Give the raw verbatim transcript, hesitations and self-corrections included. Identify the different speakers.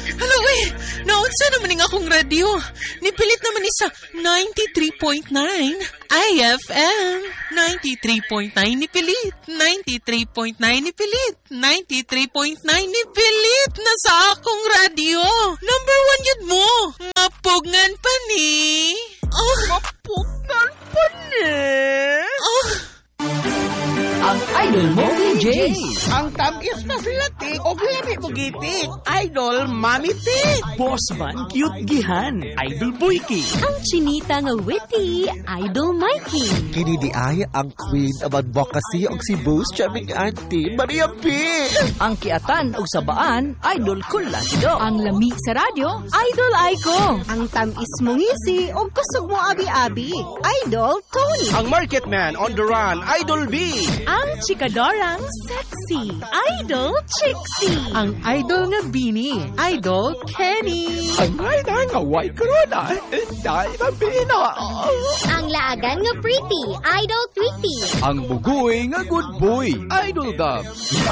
Speaker 1: Hala, uy! Naunsa naman nga akong radyo. Nipilit naman ni sa ninety-three point nine I F M. ninety-three point nine nipilit. ninety-three point nine nipilit. ninety-three point nine nipilit na sa akong radyo. Number one yun mo. Mapugngan pa ni. Oh.
Speaker 2: Mapugngan pa ni.
Speaker 1: Oh.
Speaker 3: Ang idol mo, D J.
Speaker 2: Ang tamis na sila, Tik. O lami mo, Gitik. Idol, Mami Tik.
Speaker 4: Boss man, cute gihan. Idol Boyki.
Speaker 5: Ang chinita nga witty, Idol Mikey.
Speaker 6: Kini di ay ang queen of advocacy og si Boss Chaming Auntie Maria P.
Speaker 3: Ang kiatan og sabaan, Idol Kulasido.
Speaker 5: Ang lami sa radyo, Idol Aiko.
Speaker 7: Ang tamis mong ngisi o kusog mo abi-abi, Idol Tony.
Speaker 2: Ang market man on the run, Idol B.
Speaker 5: Ang chikadorang sexy, Idol Trixie.
Speaker 1: Ang idol nga Bini, Idol Kenny.
Speaker 4: Ang ay nga white corona. Dahil na pina.
Speaker 8: Ang laagan nga pretty, Idol Tweety.
Speaker 4: Ang bugoy nga good boy. Idol Gab.